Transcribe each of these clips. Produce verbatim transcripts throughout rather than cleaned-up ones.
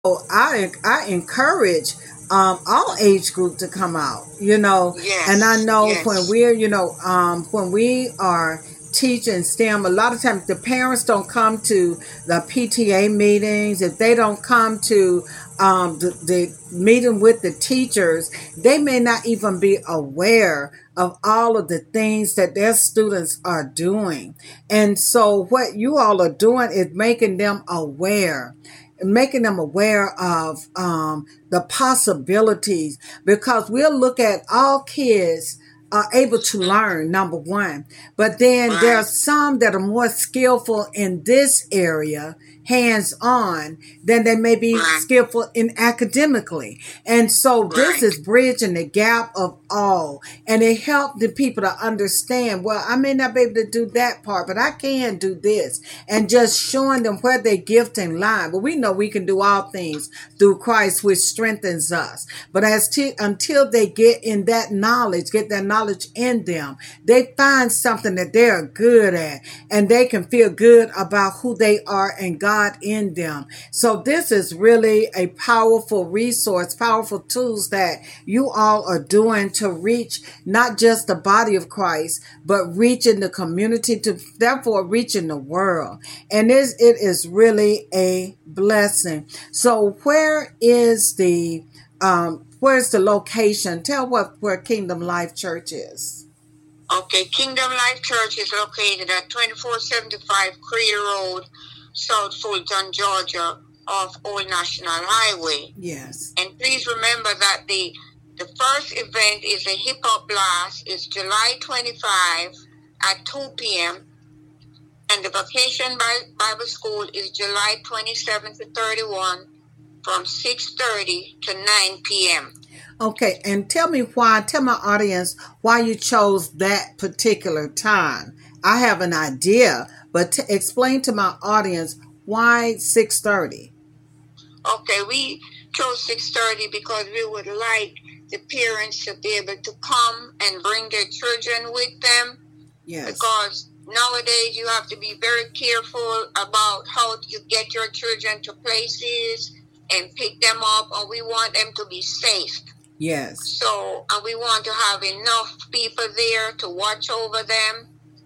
So I I encourage um, all age group to come out, you know, and I Yes, know when yes, we're, you know, um, when we are teaching STEM, a lot of times the parents don't come to the P T A meetings. If they don't come to um, the, the meeting with the teachers, they may not even be aware of all of the things that their students are doing. And so what you all are doing is making them aware, making them aware of um, the possibilities, because we'll look at all kids are able to learn, number one, but then there are right, some that are more skillful in this area, hands on, than they may be right, skillful in academically. And so this right. is bridging the gap of all, and it helped the people to understand, well, I may not be able to do that part, but I can do this, and just showing them where their gifting lie. But we know we can do all things through Christ, which strengthens us. But as t- until they get in that knowledge, get that knowledge in them, they find something that they're good at, and they can feel good about who they are and God in them. So this is really a powerful resource, powerful tools that you all are doing to reach not just the body of Christ, but reaching the community, to therefore reaching the world. And it, it is really a blessing. So where is the um where's the location? Tell what where Kingdom Life Church is. Okay, Kingdom Life Church is located at twenty-four seventy-five Creed Road, South Fulton, Georgia, off Old National Highway. Yes. And please remember that the the first event is a hip hop blast. It's July twenty-fifth at two p.m. And the Vacation Bible School is July twenty-seventh to thirty-first from six thirty to nine p.m. Okay, and tell me why, tell my audience why you chose that particular time. I have an idea, but to explain to my audience why six thirty. Okay, we chose six thirty because we would like the parents to be able to come and bring their children with them. Yes. Because nowadays you have to be very careful about how you get your children to places and pick them up, and we want them to be safe. Yes. So, and we want to have enough people there to watch over them.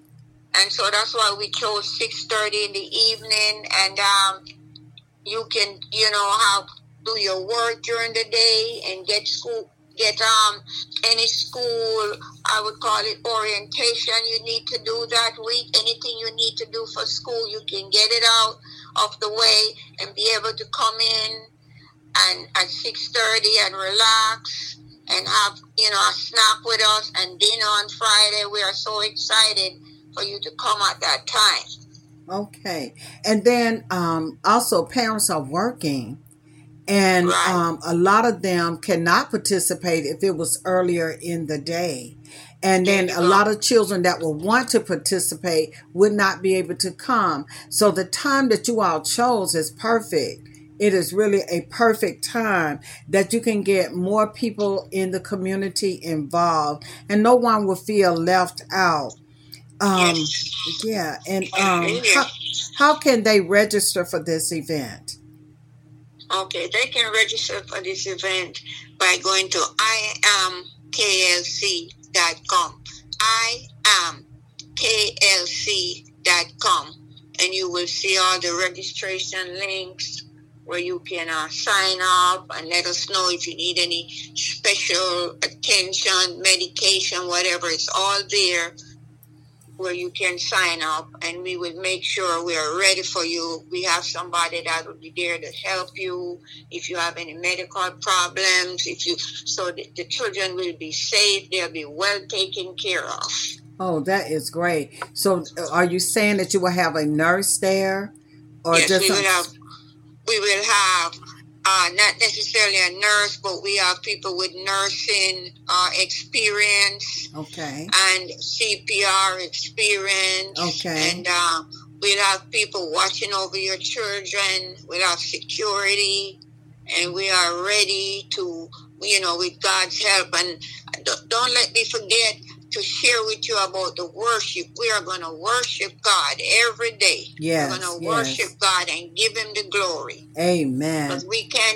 And so that's why we chose six thirty in the evening. And um, you can, you know, have do your work during the day and get school, get um any school, I would call it orientation. You need to do that week. Anything you need to do for school, you can get it out of the way and be able to come in and at six thirty and relax and have, you know, a snack with us and dinner on Friday. We are so excited for you to come at that time. Okay. And then um, also parents are working, and Right. um, a lot of them cannot participate if it was earlier in the day. And then a lot of children that will want to participate would not be able to come. So the time that you all chose is perfect. It is really a perfect time that you can get more people in the community involved, and no one will feel left out. Um, Yes. yeah, and um, how, how can they register for this event? Okay, they can register for this event by going to I am K L C dot com. I am K L C dot com, and you will see all the registration links where you can uh, sign up and let us know if you need any special attention, medication, whatever. It's all there where you can sign up, and we will make sure we are ready for you. We have somebody that will be there to help you if you have any medical problems. If you, so the, the children will be safe. They'll be well taken care of. Oh, that is great. So, are you saying that you will have a nurse there, or yes, just we some... will have. We will have uh, not necessarily a nurse, but we have people with nursing uh, experience. Okay. And C P R experience. Okay. And uh, we'll have people watching over your children. We'll have security. And we are ready to, you know, with God's help. And don't let me forget to share with you about the worship. We are going to worship God every day. Yes, We're going to yes. worship God and give him the glory. Amen. Because we can't